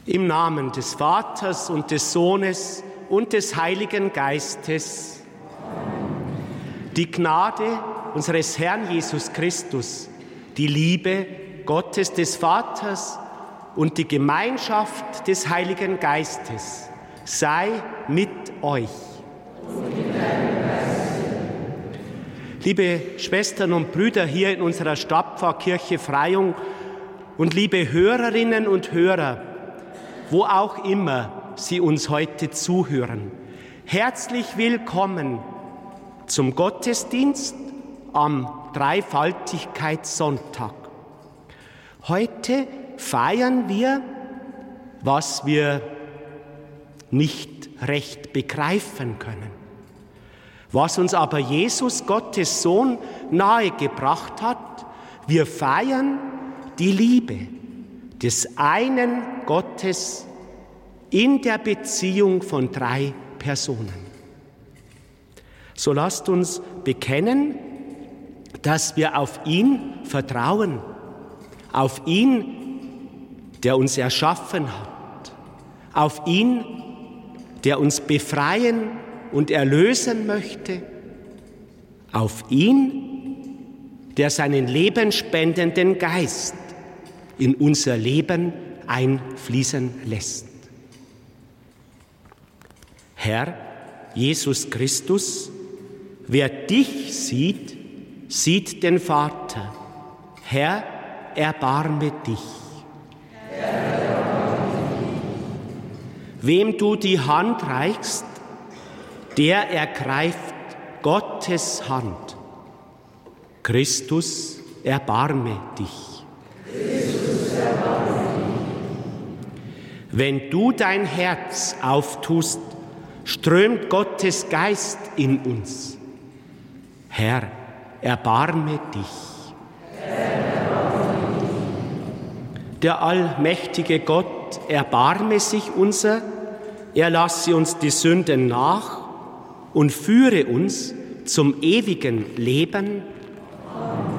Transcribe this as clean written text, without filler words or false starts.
Im Namen des Vaters und des Sohnes und des Heiligen Geistes. Die Gnade unseres Herrn Jesus Christus, die Liebe Gottes des Vaters und die Gemeinschaft des Heiligen Geistes sei mit euch. Liebe Schwestern und Brüder hier in unserer Stadtpfarrkirche Freyung und liebe Hörerinnen und Hörer, wo auch immer Sie uns heute zuhören, herzlich willkommen zum Gottesdienst am Dreifaltigkeitssonntag. Heute feiern wir, was wir nicht recht begreifen können, was uns aber Jesus, Gottes Sohn, nahegebracht hat. Wir feiern die Liebe des einen Gottes in der Beziehung von drei Personen. So lasst uns bekennen, dass wir auf ihn vertrauen, auf ihn, der uns erschaffen hat, auf ihn, der uns befreien und erlösen möchte, auf ihn, der seinen lebenspendenden Geist in unser Leben einfließen lässt. Herr Jesus Christus, wer dich sieht, sieht den Vater. Herr, erbarme dich. Wem du die Hand reichst, der ergreift Gottes Hand. Christus, erbarme dich. Wenn du dein Herz auftust, strömt Gottes Geist in uns. Herr, erbarme dich. Der allmächtige Gott erbarme sich unser, er lasse uns die Sünden nach und führe uns zum ewigen Leben.